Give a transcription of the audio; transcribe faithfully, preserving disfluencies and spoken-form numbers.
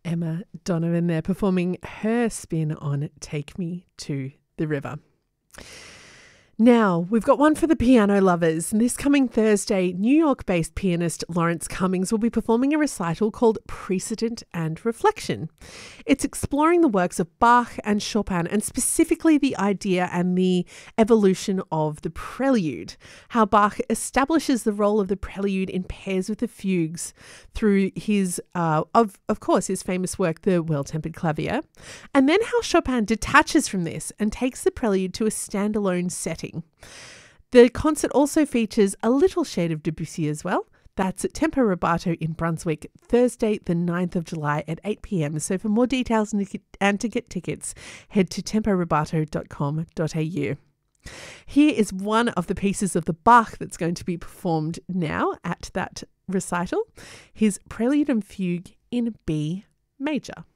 Emma Donovan there performing her spin on Take Me to the River. Now, we've got one for the piano lovers. This coming Thursday, New York-based pianist Lawrence Cummings will be performing a recital called Precedent and Reflection. It's exploring the works of Bach and Chopin, and specifically the idea and the evolution of the prelude, how Bach establishes the role of the prelude in pairs with the fugues through his, uh, of, of course, his famous work, The Well-Tempered Clavier, and then how Chopin detaches from this and takes the prelude to a standalone setting. The concert also features a little shade of Debussy as well. That's at Tempo Rubato in Brunswick, Thursday the ninth of July at eight p.m. So for more details and to get tickets, head to tempo rubato dot com dot a u. Here is one of the pieces of the Bach that's going to be performed now at that recital, his Prelude and Fugue in B major.